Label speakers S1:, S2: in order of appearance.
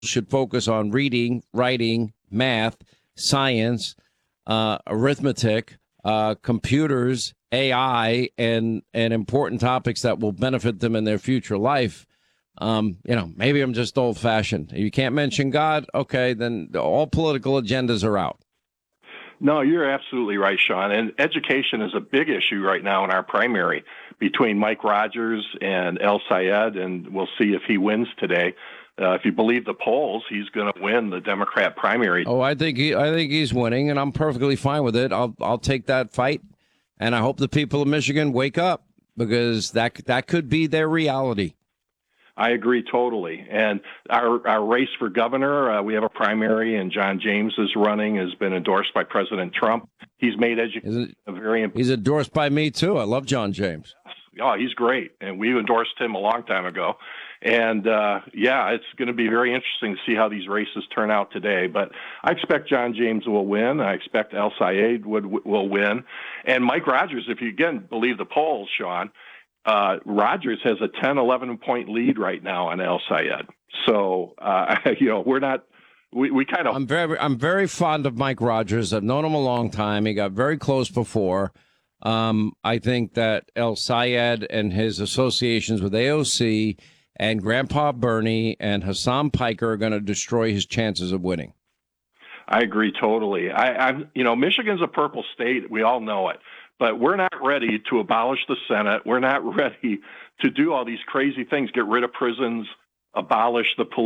S1: should focus on reading, writing, math, science, arithmetic, computers, AI, and important topics that will benefit them in their future life. Maybe I'm just old fashioned. You can't mention God. Okay, then all political agendas are out.
S2: No, you're absolutely right, Sean. And education is a big issue right now in our primary between Mike Rogers and El Sayed, and we'll see if he wins today. If you believe the polls, he's going to win the Democrat primary.
S1: Oh, I think he's winning, and I'm perfectly fine with it. I'll take that fight, and I hope the people of Michigan wake up, because that could be their reality.
S2: I agree totally. And our race for governor, we have a primary, and John James is running, has been endorsed by President Trump. He's made education a very important.
S1: He's endorsed by me, too. I love John James.
S2: Oh, he's great. And we endorsed him a long time ago. And, it's going to be very interesting to see how these races turn out today. But I expect John James will win. I expect El Sayed will win. And Mike Rogers, if you, again, believe the polls, Sean, Rogers has a 10, 11-point lead right now on El Sayed. So, we're not. We kind of.
S1: I'm very fond of Mike Rogers. I've known him a long time. He got very close before. I think that El Sayed and his associations with AOC and Grandpa Bernie and Hassan Piker are going to destroy his chances of winning.
S2: I agree totally. Michigan's a purple state. We all know it. But we're not ready to abolish the Senate. We're not ready to do all these crazy things, get rid of prisons, abolish the police.